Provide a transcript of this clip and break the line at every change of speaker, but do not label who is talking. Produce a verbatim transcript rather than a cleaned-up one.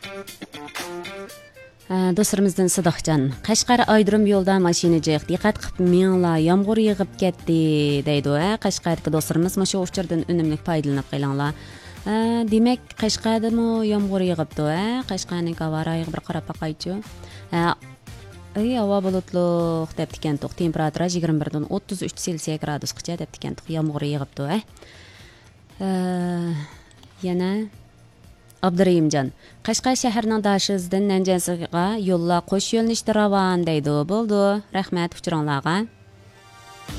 Dostlarımızdan Sıdıqcan. Qashqar Aydırum yolda mashinacıq. Diqqət qıp mingla yağmur yığıb ketdi deydi. Qashqardagi dostlarımız mana shu uchurdan unumli foydalanib qilinglar. Demak, Qashqardami yağmur yığıbdı. Qashqarning havarayığı bir qarab baqayçı. Ay, hava bulutluq debdikan toq. Temperatura yigirma birdan o'ttiz uch Selsiya gradusgacha debdikan toq. Yağmur yığıbdı. Yana Abdurrahimjon. Qashqar shahrining dashizdan Nanjansiga yo'llar qo'sh yo'nalishda ravon deydi. Bo'ldi. Rahmat uchranglarga.